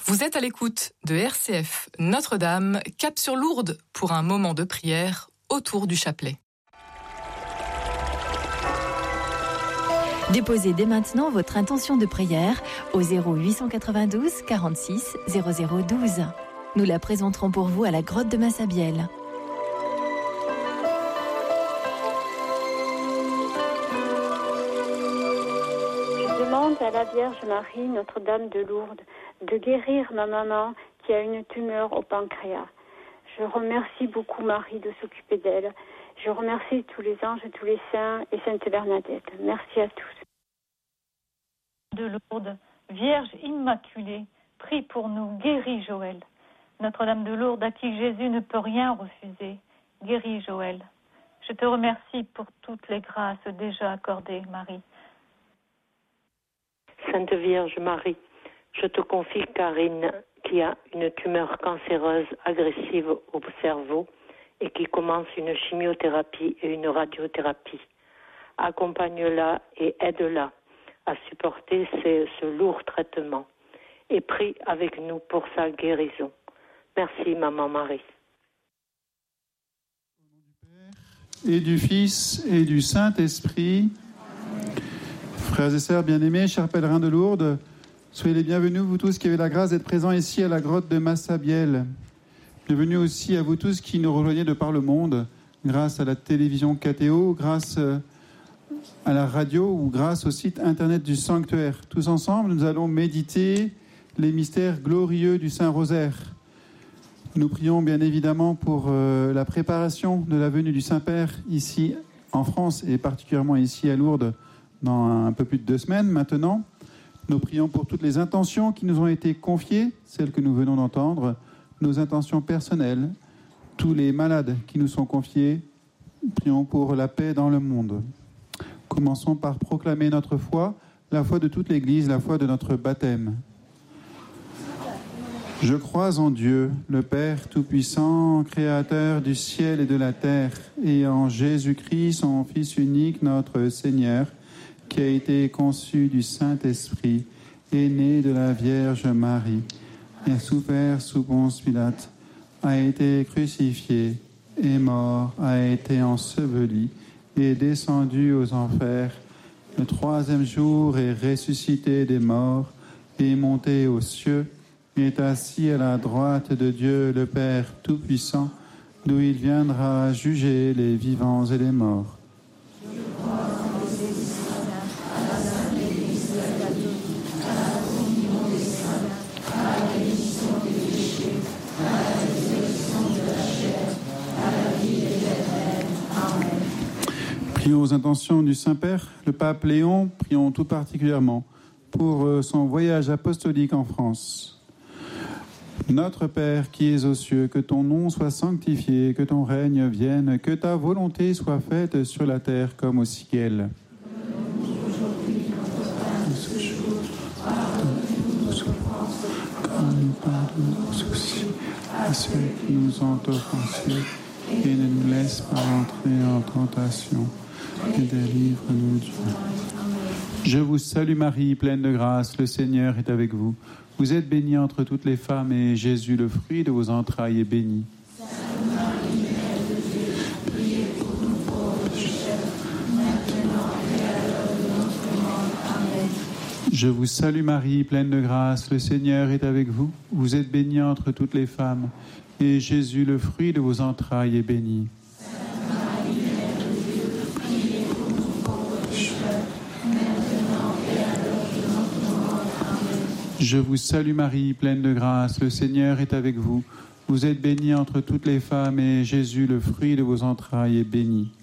Vous êtes à l'écoute de RCF Notre-Dame, cap sur Lourdes pour un moment de prière autour du chapelet. Déposez dès maintenant votre intention de prière au 0892 46 0012. Nous la présenterons pour vous à la grotte de Massabielle. Je demande à la Vierge Marie, Notre-Dame de Lourdes, de guérir ma maman qui a une tumeur au pancréas. Je remercie beaucoup Marie de s'occuper d'elle. Je remercie tous les anges, tous les saints et Sainte Bernadette. Merci à tous. De Lourdes, Vierge Immaculée, prie pour nous, guéris Joël. Notre-Dame de Lourdes, à qui Jésus ne peut rien refuser, guéris Joël. Je te remercie pour toutes les grâces déjà accordées, Marie. Sainte Vierge Marie, je te confie Karine, qui a une tumeur cancéreuse agressive au cerveau et qui commence une chimiothérapie et une radiothérapie. Accompagne-la et aide-la à supporter ce lourd traitement et prie avec nous pour sa guérison. Merci, Maman Marie. Et du Fils et du Saint-Esprit. Frères et sœurs bien-aimés, chers pèlerins de Lourdes, soyez les bienvenus, vous tous qui avez la grâce d'être présents ici à la grotte de Massabielle. Bienvenue aussi à vous tous qui nous rejoignez de par le monde, grâce à la télévision KTO, grâce à la radio ou grâce au site internet du sanctuaire. Tous ensemble, nous allons méditer les mystères glorieux du Saint-Rosaire. Nous prions bien évidemment pour la préparation de la venue du Saint-Père ici en France et particulièrement ici à Lourdes dans un peu plus de 2 semaines maintenant. Nous prions pour toutes les intentions qui nous ont été confiées, celles que nous venons d'entendre, nos intentions personnelles, tous les malades qui nous sont confiés. Prions pour la paix dans le monde. Commençons par proclamer notre foi, la foi de toute l'Église, la foi de notre baptême. Je crois en Dieu, le Père Tout-Puissant, Créateur du ciel et de la terre, et en Jésus-Christ, son Fils unique, notre Seigneur, qui a été conçu du Saint-Esprit, est né de la Vierge Marie, a souffert sous Ponce Pilate, a été crucifié, est mort, a été enseveli, est descendu aux enfers, le 3e jour est ressuscité des morts, est monté aux cieux, est assis à la droite de Dieu le Père Tout-Puissant, d'où il viendra juger les vivants et les morts. Prions aux intentions du Saint-Père, le pape Léon, prions tout particulièrement pour son voyage apostolique en France. Notre Père qui es aux cieux, que ton nom soit sanctifié, que ton règne vienne, que ta volonté soit faite sur la terre comme au ciel. Comme nous pardonnons nos soucis à ceux qui nous ont offensés, et ne nous laisse pas entrer en tentation, et délivre-nous du mal. Je vous salue Marie, pleine de grâce, le Seigneur est avec vous. Vous êtes bénie entre toutes les femmes, et Jésus, le fruit de vos entrailles, est béni. Sainte Marie, Mère de Dieu, priez pour nous pauvres pécheurs, maintenant et à l'heure de notre mort. Amen. Je vous salue Marie, pleine de grâce, le Seigneur est avec vous. Vous êtes bénie entre toutes les femmes, et Jésus, le fruit de vos entrailles, est béni. Sainte Marie, Mère de Dieu, priez pour nous pauvres pécheurs, maintenant et à l'heure de notre mort. Amen. Je vous salue Marie, pleine de grâce, le Seigneur est avec vous. Vous êtes bénie entre toutes les femmes, et Jésus, le fruit de vos entrailles, est béni.